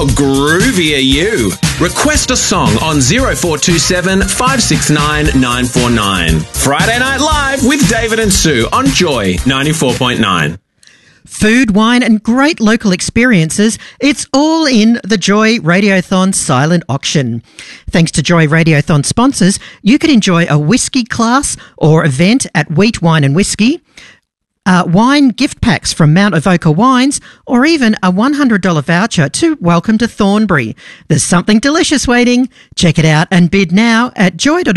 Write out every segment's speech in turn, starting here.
How groovy are you? Request a song on 0427 569 949. Friday Night Live with David and Sue on Joy 94.9. Food, wine and great local experiences, it's all in the Joy Radiothon silent auction. Thanks to Joy Radiothon sponsors, you can enjoy a whiskey class or event at Wheat Wine and Whiskey, wine gift packs from Mount Avoca Wines, or even a $100 voucher to Welcome to Thornbury. There's something delicious waiting. Check it out and bid now at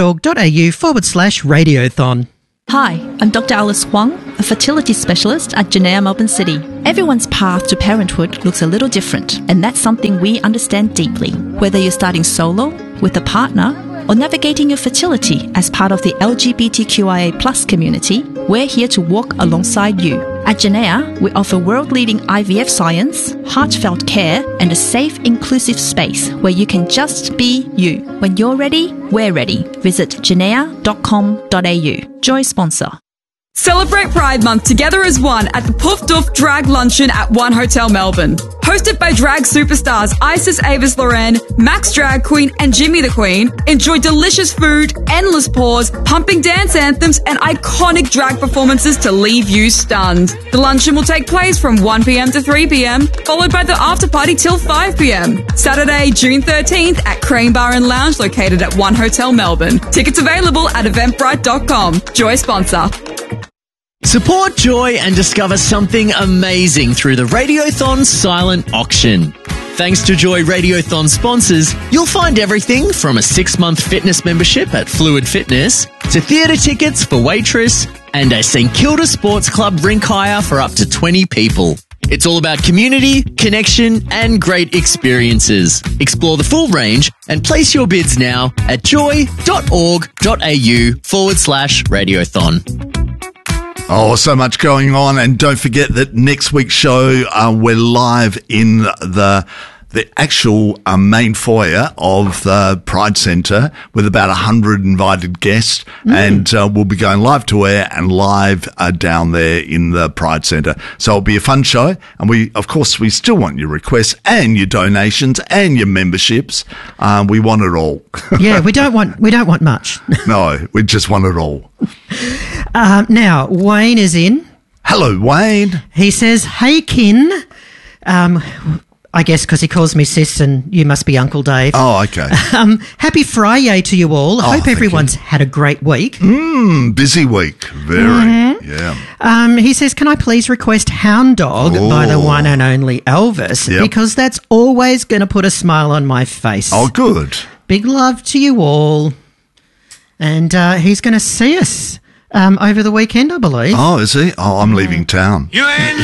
joy.org.au/radiothon. Hi, I'm Dr. Alice Huang, a fertility specialist at Genea Melbourne City. Everyone's path to parenthood looks a little different, and that's something we understand deeply. Whether you're starting solo, with a partner, or navigating your fertility as part of the LGBTQIA+ community, we're here to walk alongside you. At Genea, we offer world-leading IVF science, heartfelt care, and a safe, inclusive space where you can just be you. When you're ready, we're ready. Visit genea.com.au. Joy sponsor. Celebrate Pride Month together as one at the Poof Doof Drag Luncheon at One Hotel Melbourne. Hosted by drag superstars Isis Avis Loren, Max Drag Queen and Jimmy the Queen, enjoy delicious food, endless pause, pumping dance anthems and iconic drag performances to leave you stunned. The luncheon will take place from 1pm to 3pm, followed by the after party till 5pm. Saturday, June 13th at Crane Bar and Lounge located at One Hotel Melbourne. Tickets available at eventbrite.com. Joy sponsor. Support Joy and discover something amazing through the Radiothon silent auction. Thanks to Joy Radiothon sponsors, you'll find everything from a 6-month fitness membership at Fluid Fitness to theatre tickets for Waitress and a St Kilda Sports Club rink hire for up to 20 people. It's all about community, connection and great experiences. Explore the full range and place your bids now at joy.org.au/Radiothon. Oh, so much going on. And don't forget that next week's show, we're live in the actual main foyer of the Pride Centre with about 100 invited guests. And we'll be going live to air and live down there in the Pride Centre. So it'll be a fun show. And we still want your requests and your donations and your memberships. We want it all. Yeah, we don't want much. No, we just want it all. Now, Wayne is in. Hello, Wayne. He says, hey, kin. I guess because he calls me sis and you must be Uncle Dave. Oh, okay. Happy Friday to you all. Hope everyone's had a great week. Busy week. Very, yeah. He says, can I please request Hound Dog by the one and only Elvis? Yep. Because that's always going to put a smile on my face. Oh, good. Big love to you all. And he's going to see us over the weekend, I believe. Oh, is he? Oh, I'm leaving town. You ain't